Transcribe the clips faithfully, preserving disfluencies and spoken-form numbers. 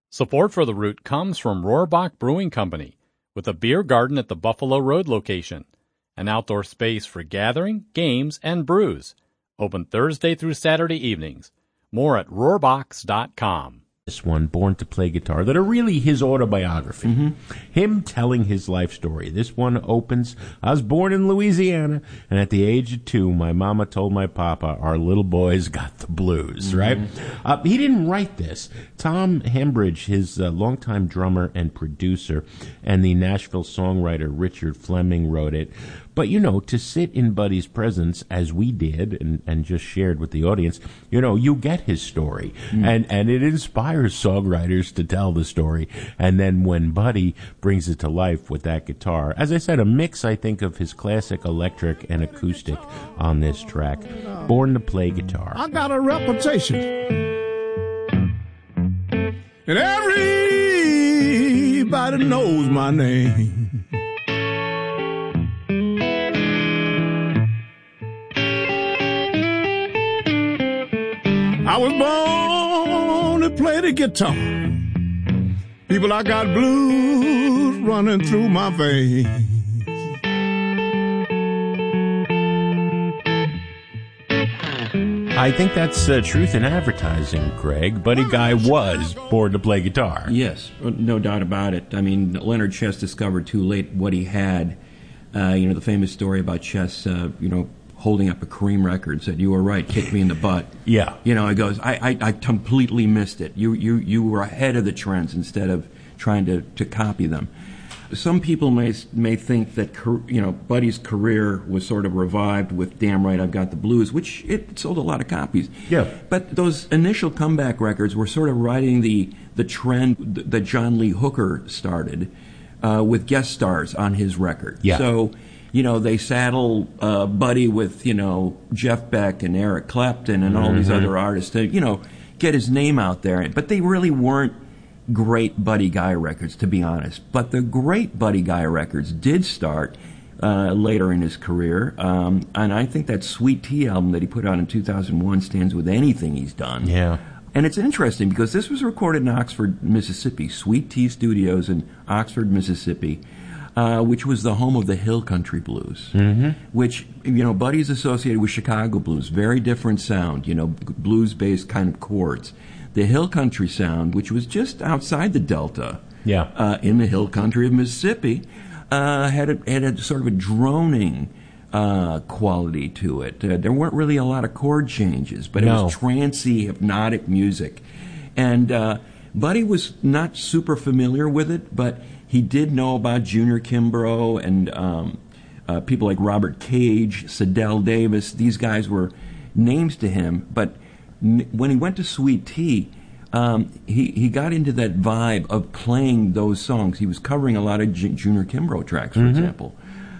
Support for The Root comes from Rohrbach Brewing Company, with a beer garden at the Buffalo Road location, an outdoor space for gathering, games, and brews. Open Thursday through Saturday evenings. More at rohrbachs dot com. This one, Born to Play Guitar, that are really his autobiography. Mm-hmm. Him telling his life story. This one opens, I was born in Louisiana, and at the age of two, my mama told my papa our little boy's got the blues, mm-hmm. right? Uh, he didn't write this. Tom Hembridge, his uh, longtime drummer and producer, and the Nashville songwriter Richard Fleming wrote it. But, you know, to sit in Buddy's presence, as we did and, and just shared with the audience, you know, you get his story. Mm. And, and it inspires songwriters to tell the story. And then when Buddy brings it to life with that guitar, as I said, a mix, I think, of his classic electric and acoustic on this track. Born to Play Guitar. I got a reputation. And everybody knows my name. I was born to play the guitar. People, I got blues running through my veins. I think that's uh, truth in advertising, Greg. Buddy Guy was born to play guitar. Yes, no doubt about it. I mean, Leonard Chess discovered too late what he had. Uh, you know, the famous story about Chess, uh, you know, holding up a Cream record, said, "You were right, kick me in the butt." Yeah. You know, he goes, I, I, I completely missed it. You, you, you were ahead of the trends instead of trying to, to copy them. Some people may may think that, you know, Buddy's career was sort of revived with Damn Right I've Got the Blues, which it sold a lot of copies. Yeah. But those initial comeback records were sort of riding the, the trend that John Lee Hooker started uh, with guest stars on his record. Yeah. So, you know, they saddle uh, Buddy with, you know, Jeff Beck and Eric Clapton and all mm-hmm. these other artists to, you know, get his name out there. But they really weren't great Buddy Guy records, to be honest. But the great Buddy Guy records did start uh, later in his career. Um, and I think that Sweet Tea album that he put out in two thousand one stands with anything he's done. Yeah. And it's interesting because this was recorded in Oxford, Mississippi, Sweet Tea Studios in Oxford, Mississippi. Uh, which was the home of the Hill Country Blues, mm-hmm. which, you know, Buddy's associated with Chicago blues, very different sound, you know, blues-based kind of chords. The Hill Country sound, which was just outside the Delta, yeah, uh, in the Hill Country of Mississippi, uh, had, a, had a sort of a droning uh, quality to it. Uh, there weren't really a lot of chord changes, but no. it was trancey, hypnotic music. And uh, Buddy was not super familiar with it, but he did know about Junior Kimbrough and um, uh, people like Robert Cage, Sidell Davis. These guys were names to him. But n- when he went to Sweet Tea, um, he, he got into that vibe of playing those songs. He was covering a lot of J- Junior Kimbrough tracks, for mm-hmm. example,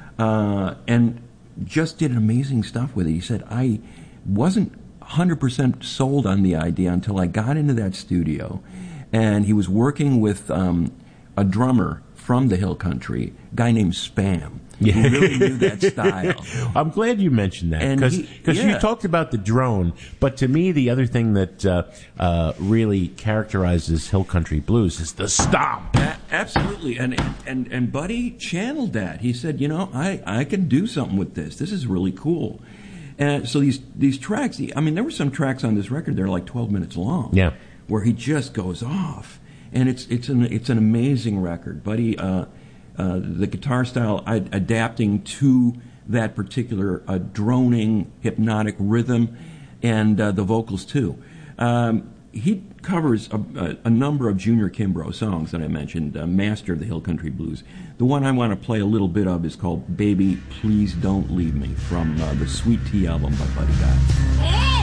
uh, and just did amazing stuff with it. He said, I wasn't one hundred percent sold on the idea until I got into that studio. And he was working with Um, a drummer from the Hill Country, a guy named Spam, yeah. who really knew that style. I'm glad you mentioned that, because yeah. you talked about the drone, but to me the other thing that uh, uh, really characterizes Hill Country blues is the stomp. A- absolutely, and, and and Buddy channeled that. He said, you know, I, I can do something with this. This is really cool. And so these, these tracks, I mean, there were some tracks on this record that are like twelve minutes long, yeah, where he just goes off. And it's it's an it's an amazing record. Buddy, uh, uh, the guitar style ad- adapting to that particular uh, droning, hypnotic rhythm, and uh, the vocals too. Um, he covers a, a, a number of Junior Kimbrough songs that I mentioned, uh, master of the Hill Country Blues. The one I want to play a little bit of is called "Baby, Please Don't Leave Me" from uh, the Sweet Tea album by Buddy Guy.